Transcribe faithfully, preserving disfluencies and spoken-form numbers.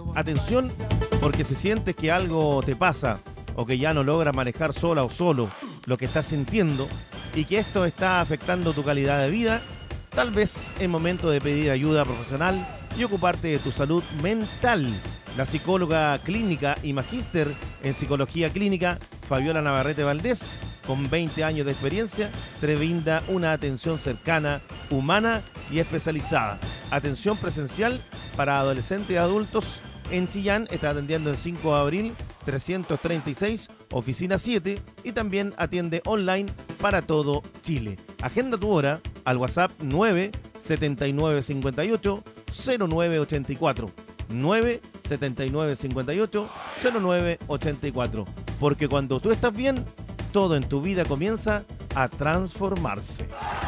Atención, porque si sientes que algo te pasa o que ya no logras manejar sola o solo lo que estás sintiendo y que esto está afectando tu calidad de vida, tal vez es momento de pedir ayuda profesional y ocuparte de tu salud mental. La psicóloga clínica y magíster en psicología clínica, Fabiola Navarrete Valdés, con veinte años de experiencia, te brinda una atención cercana, humana y especializada. Atención presencial para adolescentes y adultos en Chillán, está atendiendo en cinco de abril trescientos treinta y seis, oficina siete, y también atiende online para todo Chile. Agenda tu hora al WhatsApp nueve setenta y nueve cincuenta y ocho cero nueve ochenta y cuatro. nueve setenta y nueve cincuenta y ocho cero nueve ochenta y cuatro. Porque cuando tú estás bien, todo en tu vida comienza a transformarse.